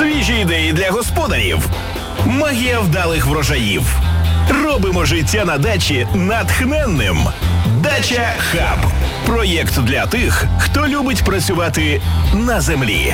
Свіжі ідеї для господарів. Магія вдалих врожаїв. Робимо життя на дачі натхненним. Дача Хаб. Проєкт для тих, хто любить працювати на землі.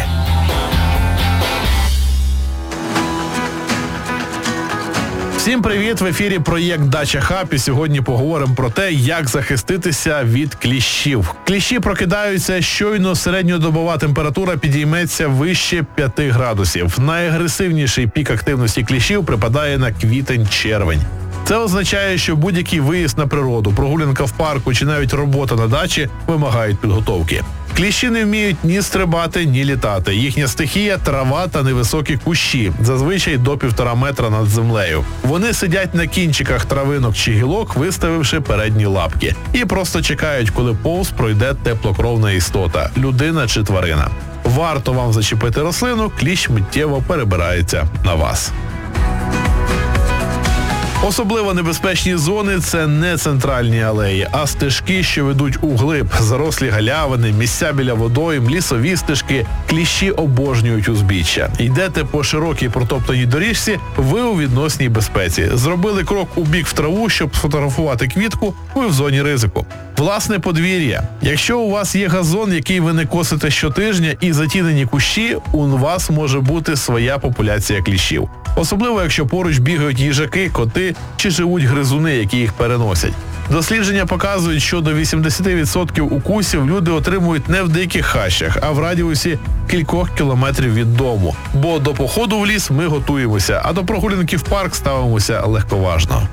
Всім привіт! В ефірі проєкт «Дача Хаб» і сьогодні поговоримо про те, як захиститися від кліщів. Кліщі прокидаються, щойно середньодобова температура підійметься вище 5 градусів. Найагресивніший пік активності кліщів припадає на квітень-червень. Це означає, що будь-який виїзд на природу, прогулянка в парку чи навіть робота на дачі вимагають підготовки. Кліщі не вміють ні стрибати, ні літати. Їхня стихія – трава та невисокі кущі, зазвичай до 1,5 метра над землею. Вони сидять на кінчиках травинок чи гілок, виставивши передні лапки. І просто чекають, коли повз пройде теплокровна істота – людина чи тварина. Варто вам зачепити рослину, кліщ миттєво перебирається на вас. Особливо небезпечні зони – це не центральні алеї, а стежки, що ведуть углиб, зарослі галявини, місця біля водойм, лісові стежки. Кліщі обожнюють узбіччя. Йдете по широкій протоптаній доріжці, ви у відносній безпеці. Зробили крок у бік в траву, щоб сфотографувати квітку, ви в зоні ризику. Власне подвір'я. Якщо у вас є газон, який ви не косите щотижня, і затінені кущі, у вас може бути своя популяція кліщів. Особливо, якщо поруч бігають їжаки, коти чи живуть гризуни, які їх переносять. Дослідження показують, що до 80% укусів люди отримують не в диких хащах, а в радіусі кількох кілометрів від дому. Бо до походу в ліс ми готуємося, а до прогулянки в парк ставимося легковажно.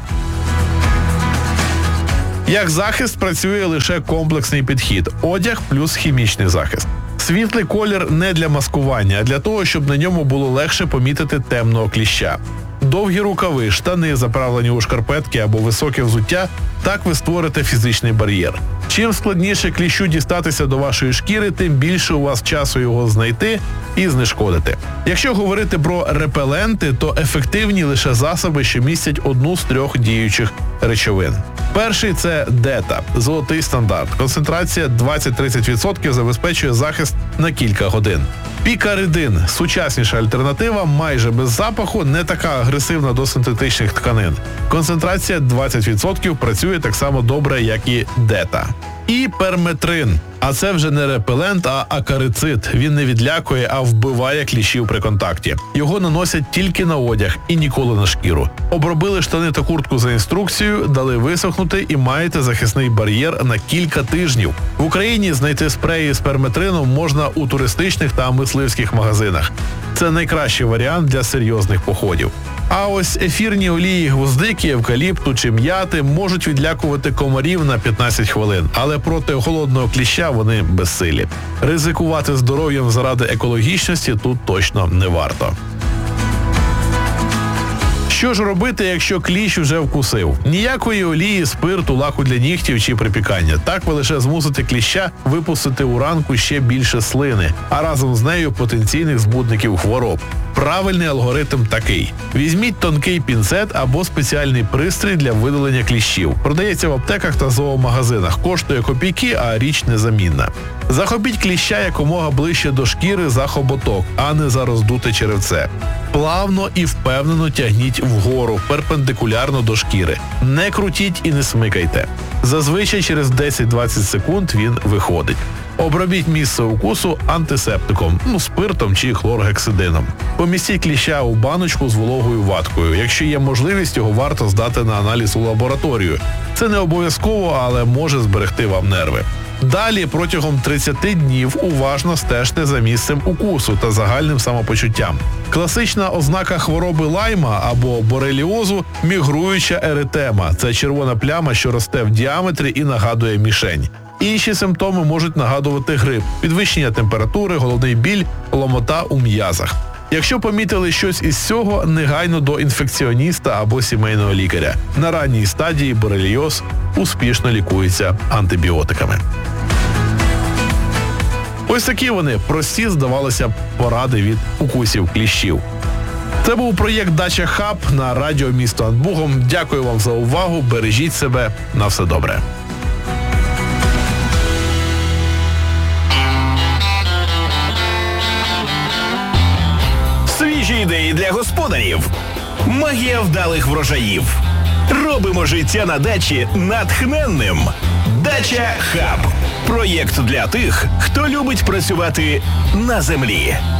Як захист працює лише комплексний підхід – одяг плюс хімічний захист. Світлий колір не для маскування, а для того, щоб на ньому було легше помітити темного кліща. Довгі рукави, штани, заправлені у шкарпетки або високе взуття – так ви створите фізичний бар'єр. Чим складніше кліщу дістатися до вашої шкіри, тим більше у вас часу його знайти і знешкодити. Якщо говорити про репеленти, то ефективні лише засоби, що містять одну з 3 діючих речовин. Перший – це дета – золотий стандарт. Концентрація 20-30% забезпечує захист на кілька годин. Пікаридин – сучасніша альтернатива, майже без запаху, не така агресивна до синтетичних тканин. Концентрація 20% працює так само добре, як і дета. І перметрин. А це вже не репелент, а акарицид. Він не відлякує, а вбиває кліщів при контакті. Його наносять тільки на одяг і ніколи на шкіру. Обробили штани та куртку за інструкцією, дали висохнути і маєте захисний бар'єр на кілька тижнів. В Україні знайти спреї з перметрином можна у туристичних та мисливських магазинах. Це найкращий варіант для серйозних походів. А ось ефірні олії гвоздики, евкаліпту чи м'яти можуть відлякувати комарів на 15 хвилин, але проти холодного кліща вони безсилі. Ризикувати здоров'ям заради екологічності тут точно не варто. Що ж робити, якщо кліщ вже вкусив? Ніякої олії, спирту, лаку для нігтів чи припікання. Так ви лише змусите кліща випустити у ранку ще більше слини, а разом з нею потенційних збудників хвороб. Правильний алгоритм такий. Візьміть тонкий пінцет або спеціальний пристрій для видалення кліщів. Продається в аптеках та зоомагазинах. Коштує копійки, а річ незамінна. Захопіть кліща якомога ближче до шкіри за хоботок, а не за роздуте черевце. Плавно і впевнено тягніть вгору, перпендикулярно до шкіри. Не крутіть і не смикайте. Зазвичай через 10-20 секунд він виходить. Обробіть місце укусу антисептиком, спиртом чи хлоргексидином. Помістіть кліща у баночку з вологою ваткою. Якщо є можливість, його варто здати на аналіз у лабораторію. Це не обов'язково, але може зберегти вам нерви. Далі протягом 30 днів уважно стежте за місцем укусу та загальним самопочуттям. Класична ознака хвороби Лайма або бореліозу – мігруюча еретема. Це червона пляма, що росте в діаметрі і нагадує мішень. Інші симптоми можуть нагадувати грип, підвищення температури, головний біль, ломота у м'язах. Якщо помітили щось із цього, негайно до інфекціоніста або сімейного лікаря. На ранній стадії бореліоз успішно лікується антибіотиками. Ось такі вони прості, здавалося б, поради від укусів кліщів. Це був проєкт «Дача Хаб» на радіо «Місто над Бугом». Дякую вам за увагу, бережіть себе, на все добре. Свіжі ідеї для господарів. Магія вдалих врожаїв. Робимо життя на дачі натхненним. Дача Хаб. Проєкт для тих, хто любить працювати на землі.